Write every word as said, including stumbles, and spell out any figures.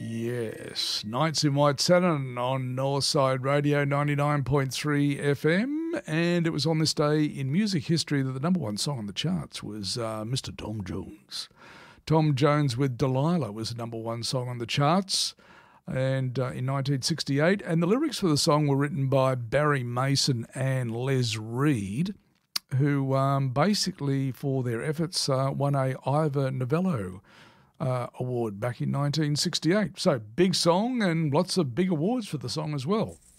Yes, Nights in White Satin on Northside Radio ninety-nine point three F M, and it was on this day in music history that the number one song on the charts was uh, Mister Tom Jones. Tom Jones with Delilah was the number one song on the charts and uh, in nineteen sixty-eight, and the lyrics for the song were written by Barry Mason and Les Reed, who um, basically, for their efforts, uh, won a Ivor Novello Uh, award back in nineteen sixty-eight. So big song and lots of big awards for the song as well.